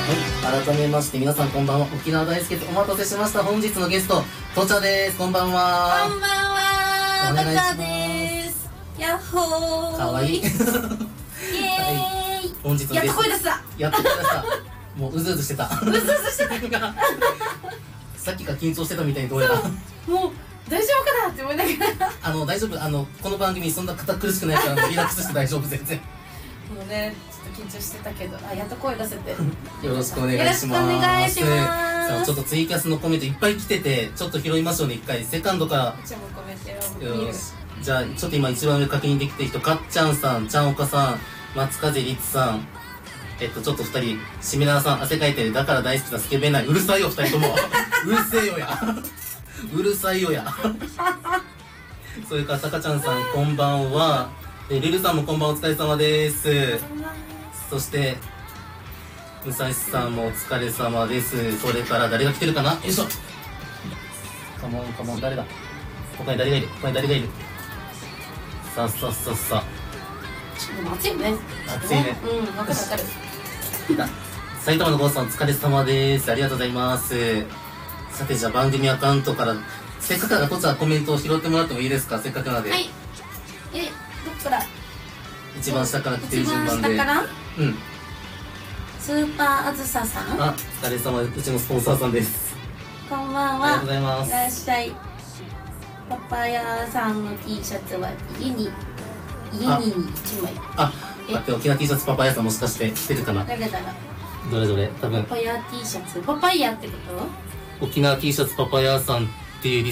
はい、改めまして皆さんこんばんは。沖縄大好きです。お待たせしました。本日のゲストとちゃです。こんばんは。 こんばんは。 お願いします。 とちゃです。やっほー。 かわいい。イエーイ。 本日のゲスト。 やっと声出した。 やっと声出した。もううずうずしてた。 うずうずしてた。 さっきから緊張してたみたいにどうやら。 もう大丈夫かなって思いながら。 大丈夫。この番組そんな堅苦しくないからリラックスして大丈夫全然。 もうね、ちょっと緊張してたけど、やっと声出せて。 よろしくお願いします。 よろしくお願いします。 さあちょっとツイキャスのコメントいっぱい来てて、ちょっと拾いましょうね一回。セカンドから。 うちもコメントを見る。 よし。じゃあちょっと今一番上確認できてる人、かっちゃんさん、ちゃんおかさん、松風りつさん、ちょっと2人、しめなさん、汗かいてる、だから大好きなスケベない。うるさいよ2人とも。うるせえよや。うるさいよや。それからたかちゃんさんこんばんは。ルルさんもこんばんは、お疲れ様です。そしてむさしさんもお疲れ様です。それから誰が来てるかな。よいしょ。カモンカモン、誰だ。他に誰がいる。他に誰がいる。さあさあさあさあ。 でも暑いよね。 暑いね。 うん、わかるわかる。 埼玉の郷さんお疲れ様です。ありがとうございます。さてじゃあ番組アカウントからせっかくだからこちらコメントを拾ってもらってもいいですか。せっかくなので。 はい。どっから。 一番下から来てる順番で。 一番下から。 うん。 スーパーあずささん。 あ、お疲れ様です。うちのスポンサーさんです。 こんばんは。 ありがとうございます。 いらっしゃい。パパヤさんの T シャツは家に1枚。 あ、待って、沖縄 T シャツパパヤさんもしかして着てるかな。 誰だろう。 どれどれ、多分。 パパヤ T シャツ。パパイヤってこと？ 沖縄 T シャツパパヤさんっていう